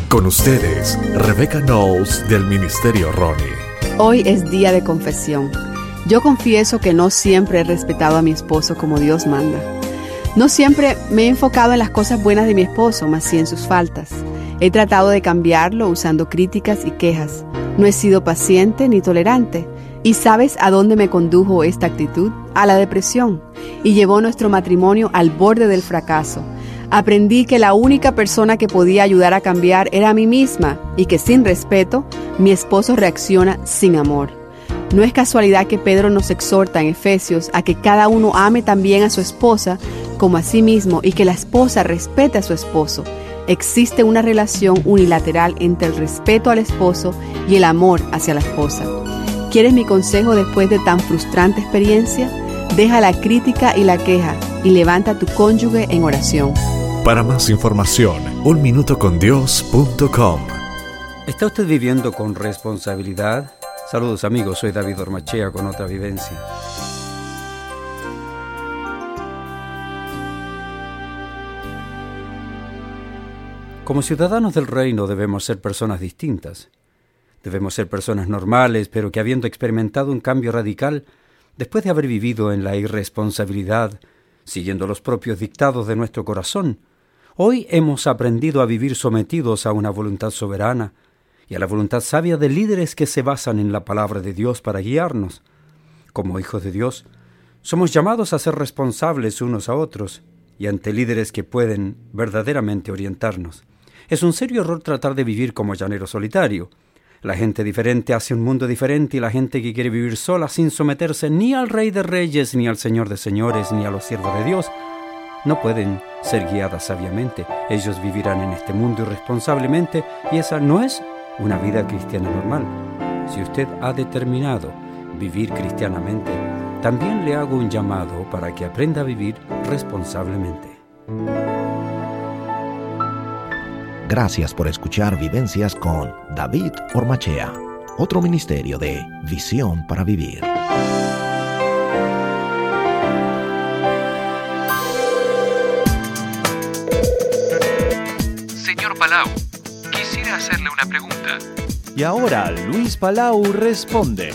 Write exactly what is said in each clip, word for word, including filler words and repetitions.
Con ustedes, Rebecca Knowles del Ministerio Ronnie. Hoy es día de confesión. Yo confieso que no siempre he respetado a mi esposo como Dios manda. No siempre me he enfocado en las cosas buenas de mi esposo, más sí en sus faltas. He tratado de cambiarlo usando críticas y quejas. No he sido paciente ni tolerante. ¿Y sabes a dónde me condujo esta actitud? A la depresión. Y llevó nuestro matrimonio al borde del fracaso. Aprendí que la única persona que podía ayudar a cambiar era a mí misma y que sin respeto, mi esposo reacciona sin amor. No es casualidad que Pedro nos exhorta en Efesios a que cada uno ame también a su esposa como a sí mismo y que la esposa respete a su esposo. Existe una relación unilateral entre el respeto al esposo y el amor hacia la esposa. ¿Quieres mi consejo después de tan frustrante experiencia? Deja la crítica y la queja y levanta a tu cónyuge en oración. Para más información, un minuto con dios punto com. ¿Está usted viviendo con responsabilidad? Saludos amigos, soy David Ormachea con otra vivencia. Como ciudadanos del reino debemos ser personas distintas. Debemos ser personas normales, pero que habiendo experimentado un cambio radical, después de haber vivido en la irresponsabilidad, siguiendo los propios dictados de nuestro corazón, hoy hemos aprendido a vivir sometidos a una voluntad soberana y a la voluntad sabia de líderes que se basan en la palabra de Dios para guiarnos. Como hijos de Dios, somos llamados a ser responsables unos a otros y ante líderes que pueden verdaderamente orientarnos. Es un serio error tratar de vivir como llanero solitario. La gente diferente hace un mundo diferente y la gente que quiere vivir sola sin someterse ni al Rey de Reyes, ni al Señor de Señores, ni a los siervos de Dios, no pueden ser guiadas sabiamente. Ellos vivirán en este mundo irresponsablemente y esa no es una vida cristiana normal. Si usted ha determinado vivir cristianamente, también le hago un llamado para que aprenda a vivir responsablemente. Gracias por escuchar Vivencias con David Ormachea, otro ministerio de Visión para Vivir. Señor Palau, quisiera hacerle una pregunta. Y ahora Luis Palau responde.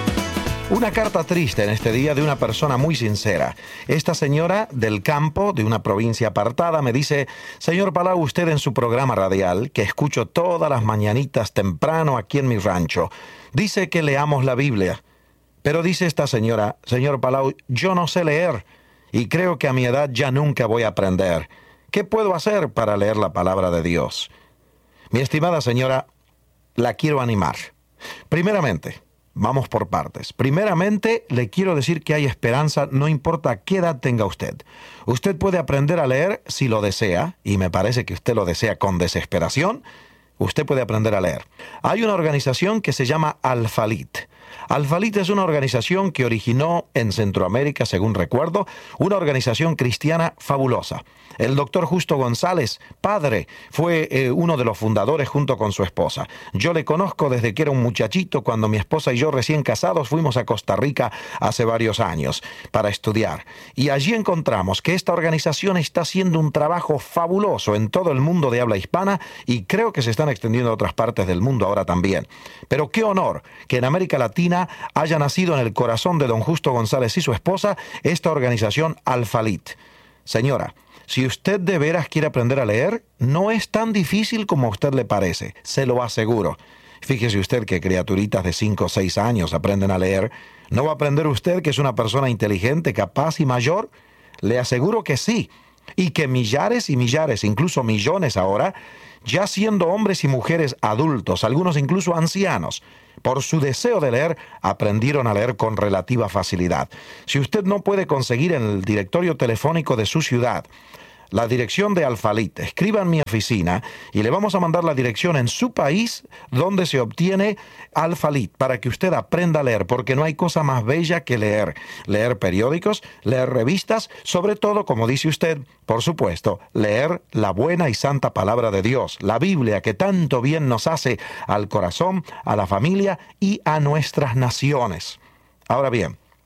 Una carta triste en este día de una persona muy sincera. Esta señora del campo, de una provincia apartada, me dice: Señor Palau, usted en su programa radial, que escucho todas las mañanitas temprano aquí en mi rancho, dice que leamos la Biblia. Pero dice esta señora: Señor Palau, yo no sé leer y creo que a mi edad ya nunca voy a aprender. ¿Qué puedo hacer para leer la palabra de Dios? Mi estimada señora, la quiero animar. Primeramente, vamos por partes. Primeramente, le quiero decir que hay esperanza, no importa qué edad tenga usted. Usted puede aprender a leer si lo desea, y me parece que usted lo desea con desesperación. Usted puede aprender a leer. Hay una organización que se llama Al-Falit. Al-Falit es una organización que originó en Centroamérica, según recuerdo, una organización cristiana fabulosa. El doctor Justo González, padre, fue eh, uno de los fundadores junto con su esposa. Yo le conozco desde que era un muchachito, cuando mi esposa y yo recién casados fuimos a Costa Rica hace varios años para estudiar. Y allí encontramos que esta organización está haciendo un trabajo fabuloso en todo el mundo de habla hispana y creo que se están extendiendo a otras partes del mundo ahora también. Pero qué honor que en América Latina haya nacido en el corazón de don Justo González y su esposa esta organización Al-Falit. Señora, si usted de veras quiere aprender a leer, no es tan difícil como a usted le parece, se lo aseguro. Fíjese usted que criaturitas de cinco o seis años aprenden a leer. ¿No va a aprender usted que es una persona inteligente, capaz y mayor? Le aseguro que sí. Y que millares y millares, incluso millones ahora, ya siendo hombres y mujeres adultos, algunos incluso ancianos, por su deseo de leer, aprendieron a leer con relativa facilidad. Si usted no puede conseguir en el directorio telefónico de su ciudad la dirección de Al-Falit, escriba en mi oficina y le vamos a mandar la dirección en su país donde se obtiene Al-Falit para que usted aprenda a leer, porque no hay cosa más bella que leer. Leer periódicos, leer revistas, sobre todo, como dice usted, por supuesto, leer la buena y santa palabra de Dios, la Biblia, que tanto bien nos hace al corazón, a la familia y a nuestras naciones. Ahora bien,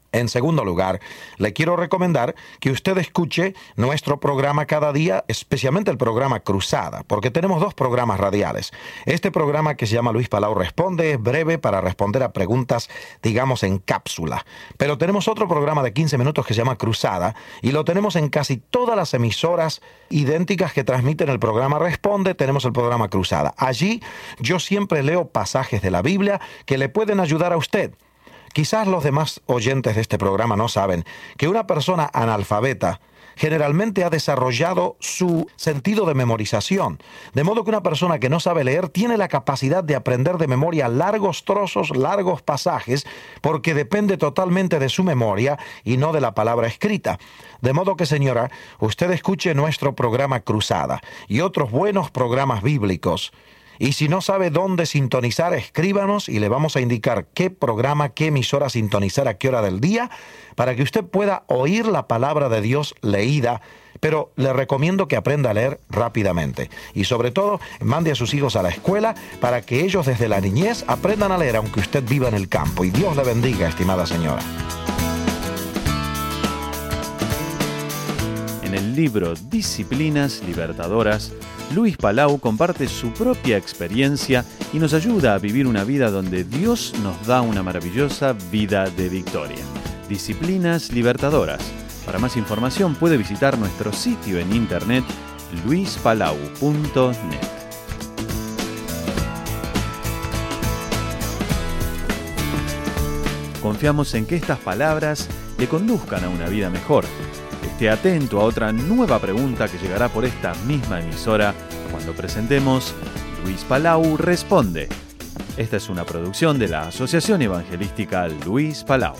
En segundo lugar, le quiero recomendar que usted escuche nuestro programa cada día, especialmente el programa Cruzada, porque tenemos dos programas radiales. Este programa, que se llama Luis Palau Responde, es breve para responder a preguntas, digamos, en cápsula. Pero tenemos otro programa de quince minutos que se llama Cruzada, y lo tenemos en casi todas las emisoras idénticas que transmiten el programa Responde. Tenemos el programa Cruzada. Allí yo siempre leo pasajes de la Biblia que le pueden ayudar a usted. Quizás los demás oyentes de este programa no saben que una persona analfabeta generalmente ha desarrollado su sentido de memorización. De modo que una persona que no sabe leer tiene la capacidad de aprender de memoria largos trozos, largos pasajes, porque depende totalmente de su memoria y no de la palabra escrita. De modo que, señora, usted escuche nuestro programa Cruzada y otros buenos programas bíblicos. Y si no sabe dónde sintonizar, escríbanos y le vamos a indicar qué programa, qué emisora sintonizar a qué hora del día, para que usted pueda oír la palabra de Dios leída. Pero le recomiendo que aprenda a leer rápidamente. Y sobre todo, mande a sus hijos a la escuela para que ellos desde la niñez aprendan a leer, aunque usted viva en el campo. Y Dios le bendiga, estimada señora. En el libro Disciplinas Libertadoras, Luis Palau comparte su propia experiencia y nos ayuda a vivir una vida donde Dios nos da una maravillosa vida de victoria. Disciplinas Libertadoras. Para más información puede visitar nuestro sitio en internet luis palau punto net. Confiamos en que estas palabras le conduzcan a una vida mejor. Esté atento a otra nueva pregunta que llegará por esta misma emisora cuando presentemos Luis Palau Responde. Esta es una producción de la Asociación Evangelística Luis Palau.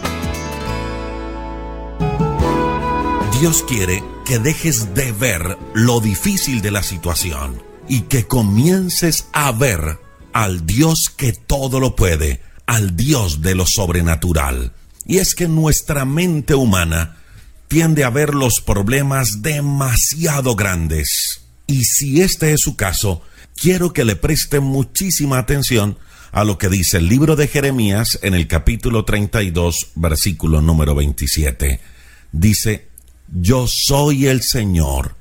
Dios quiere que dejes de ver lo difícil de la situación y que comiences a ver al Dios que todo lo puede, al Dios de lo sobrenatural. Y es que nuestra mente humana tiende a ver los problemas demasiado grandes. Y si este es su caso, quiero que le preste muchísima atención a lo que dice el libro de Jeremías en el capítulo treinta y dos, versículo número veintisiete. Dice: yo soy el Señor,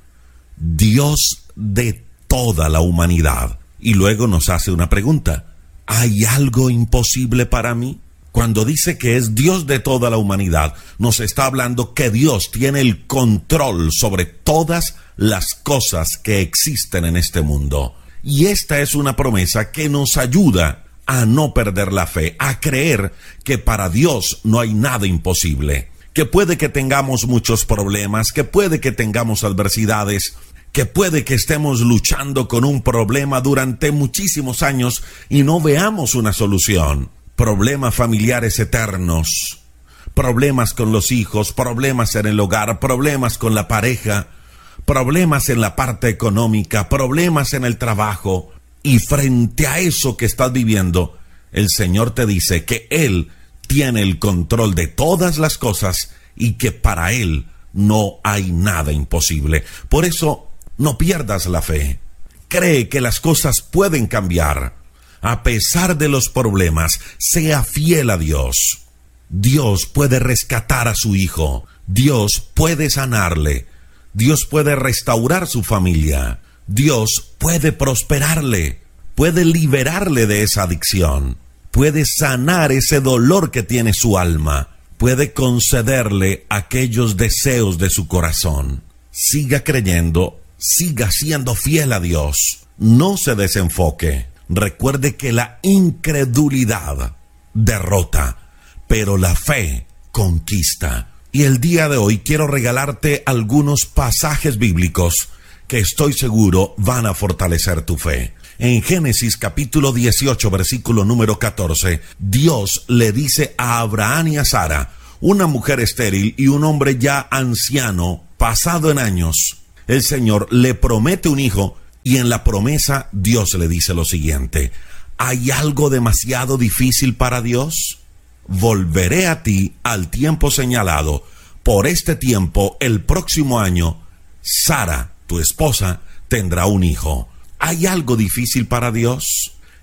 Dios de toda la humanidad. Y luego nos hace una pregunta: ¿hay algo imposible para mí? Cuando dice que es Dios de toda la humanidad, nos está hablando que Dios tiene el control sobre todas las cosas que existen en este mundo. Y esta es una promesa que nos ayuda a no perder la fe, a creer que para Dios no hay nada imposible, que puede que tengamos muchos problemas, que puede que tengamos adversidades, que puede que estemos luchando con un problema durante muchísimos años y no veamos una solución. Problemas familiares eternos, problemas con los hijos, problemas en el hogar, problemas con la pareja, problemas en la parte económica, problemas en el trabajo. Y frente a eso que estás viviendo, el Señor te dice que Él tiene el control de todas las cosas y que para Él no hay nada imposible. Por eso, no pierdas la fe. Cree que las cosas pueden cambiar. A pesar de los problemas, sea fiel a Dios. Dios puede rescatar a su hijo. Dios puede sanarle. Dios puede restaurar su familia. Dios puede prosperarle. Puede liberarle de esa adicción. Puede sanar ese dolor que tiene su alma. Puede concederle aquellos deseos de su corazón. Siga creyendo, siga siendo fiel a Dios. No se desenfoque. Recuerde que la incredulidad derrota, pero la fe conquista. Y el día de hoy quiero regalarte algunos pasajes bíblicos que estoy seguro van a fortalecer tu fe. En Génesis capítulo dieciocho, versículo número catorce, Dios le dice a Abraham y a Sara, una mujer estéril y un hombre ya anciano, pasado en años, el Señor le promete un hijo. Y en la promesa Dios le dice lo siguiente: ¿hay algo demasiado difícil para Dios? Volveré a ti al tiempo señalado. Por este tiempo, el próximo año, Sara, tu esposa, tendrá un hijo. ¿Hay algo difícil para Dios?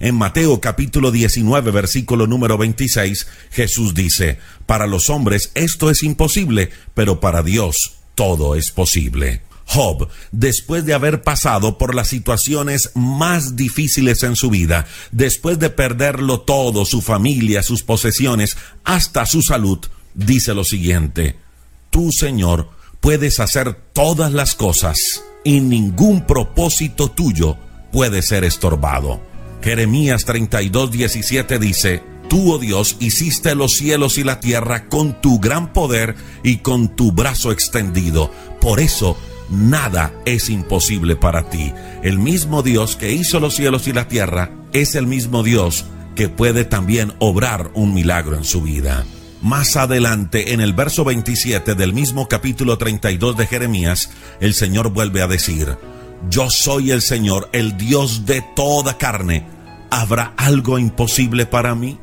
En Mateo capítulo diecinueve, versículo número veintiséis, Jesús dice: para los hombres esto es imposible, pero para Dios todo es posible. Job, después de haber pasado por las situaciones más difíciles en su vida, después de perderlo todo, su familia, sus posesiones, hasta su salud, dice lo siguiente: tú, Señor, puedes hacer todas las cosas y ningún propósito tuyo puede ser estorbado. Jeremías treinta y dos, diecisiete dice: tú, oh Dios, hiciste los cielos y la tierra con tu gran poder y con tu brazo extendido. Por eso, nada es imposible para ti. El mismo Dios que hizo los cielos y la tierra es el mismo Dios que puede también obrar un milagro en su vida. Más adelante, en el verso veintisiete del mismo capítulo treinta y dos de Jeremías, el Señor vuelve a decir: yo soy el Señor, el Dios de toda carne. ¿Habrá algo imposible para mí?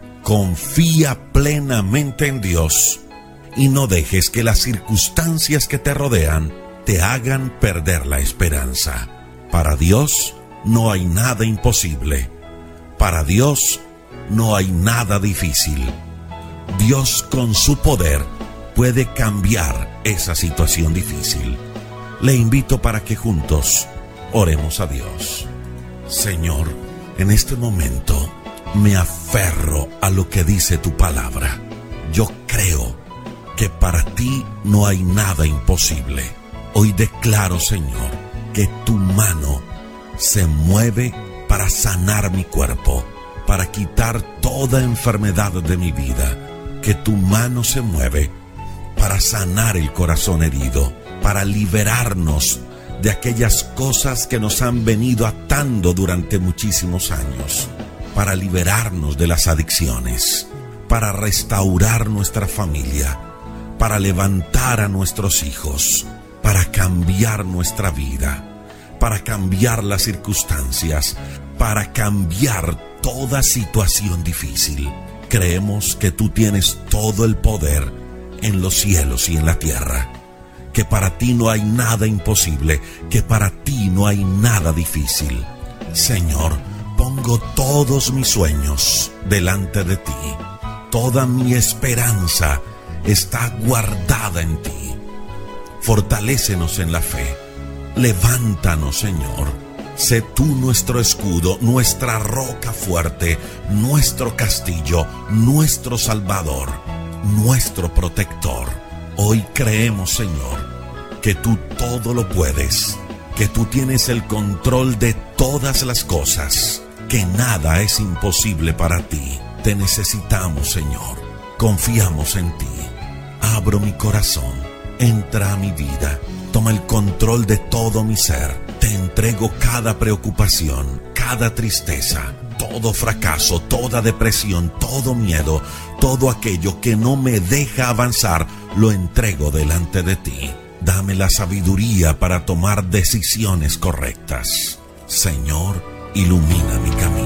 Confía plenamente en Dios y no dejes que las circunstancias que te rodean te hagan perder la esperanza. Para Dios no hay nada imposible. Para Dios no hay nada difícil. Dios, con su poder, puede cambiar esa situación difícil. Le invito para que juntos oremos a Dios. Señor, en este momento me aferro a lo que dice tu palabra. Yo creo que para ti no hay nada imposible. Hoy declaro, Señor, que tu mano se mueve para sanar mi cuerpo, para quitar toda enfermedad de mi vida. Que tu mano se mueve para sanar el corazón herido, para liberarnos de aquellas cosas que nos han venido atando durante muchísimos años, para liberarnos de las adicciones, para restaurar nuestra familia, para levantar a nuestros hijos, para cambiar nuestra vida, para cambiar las circunstancias, para cambiar toda situación difícil. Creemos que tú tienes todo el poder en los cielos y en la tierra, que para ti no hay nada imposible, que para ti no hay nada difícil. Señor, pongo todos mis sueños delante de ti. Toda mi esperanza está guardada en ti. Fortalécenos en la fe. Levántanos, Señor. Sé tú nuestro escudo, nuestra roca fuerte, nuestro castillo, nuestro salvador, nuestro protector. Hoy creemos, Señor, que tú todo lo puedes, que tú tienes el control de todas las cosas, que nada es imposible para ti. Te necesitamos, Señor. Confiamos en ti. Abro mi corazón. Entra a mi vida. Toma el control de todo mi ser. Te entrego cada preocupación, cada tristeza, todo fracaso, toda depresión, todo miedo, todo aquello que no me deja avanzar, lo entrego delante de ti. Dame la sabiduría para tomar decisiones correctas. Señor, ilumina mi camino.